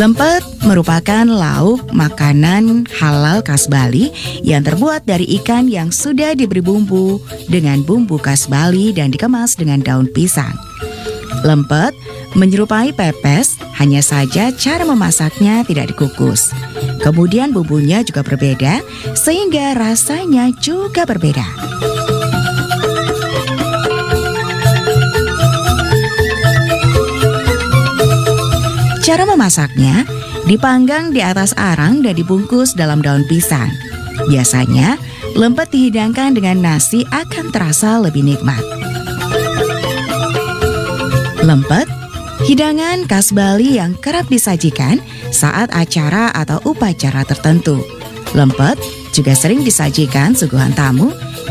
Lempet merupakan lauk makanan halal khas Bali yang terbuat dari ikan yang sudah diberi bumbu dengan bumbu khas Bali dan dikemas dengan daun pisang. Lempet menyerupai pepes, hanya saja cara memasaknya tidak dikukus. Kemudian bumbunya juga berbeda, sehingga rasanya juga berbeda. Cara memasaknya, dipanggang di atas arang dan dibungkus dalam daun pisang. Biasanya, lempet dihidangkan dengan nasi akan terasa lebih nikmat. Lempet, hidangan khas Bali yang kerap disajikan saat acara atau upacara tertentu. Lempet juga sering disajikan suguhan tamu